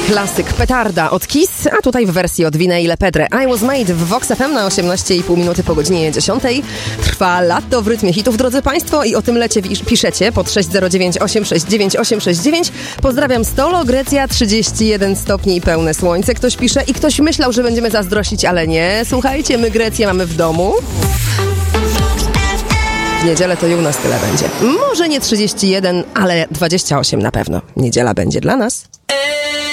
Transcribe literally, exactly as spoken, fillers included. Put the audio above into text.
klasyk Petarda od Kiss, a tutaj w wersji od Vinay Lepedre. I Was Made w Vox F M na osiemnaście i pół minuty po godzinie dziesiątej. Trwa lato w rytmie hitów, drodzy Państwo, i o tym lecie piszecie pod sześć zero dziewięć osiem sześć dziewięć osiem sześć dziewięć. Pozdrawiam Stolo, Grecja, trzydzieści jeden stopni i pełne słońce. Ktoś pisze i ktoś myślał, że będziemy zazdrościć, ale nie. Słuchajcie, my Grecję mamy w domu. W niedzielę to i u nas tyle będzie. Może nie trzydzieści jeden, ale dwadzieścia osiem na pewno. Niedziela będzie dla nas.